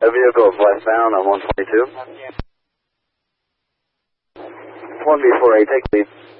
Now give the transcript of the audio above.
A vehicle is westbound on 122. 1B48, take lead.